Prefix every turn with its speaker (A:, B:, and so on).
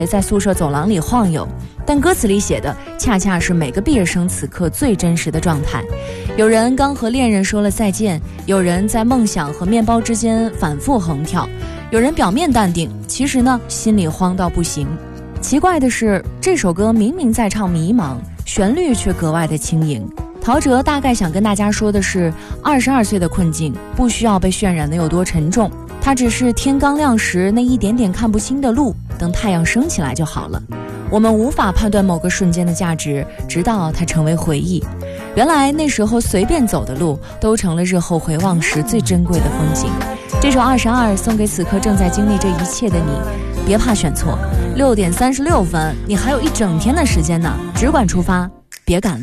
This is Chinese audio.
A: 在宿舍走廊里晃悠，但歌词里写的恰恰是每个毕业生此刻最真实的状态。有人刚和恋人说了再见，有人在梦想和面包之间反复横跳，有人表面淡定，其实呢心里慌到不行。奇怪的是，这首歌明明在唱迷茫，旋律却格外的轻盈。陶喆大概想跟大家说的是，22岁的困境不需要被渲染的有多沉重，它只是天刚亮时那一点点看不清的路，等太阳升起来就好了。我们无法判断某个瞬间的价值，直到它成为回忆。原来那时候随便走的路，都成了日后回望时最珍贵的风景。这首22送给此刻正在经历这一切的你，别怕选错。6点36分，你还有一整天的时间呢，只管出发，别赶路。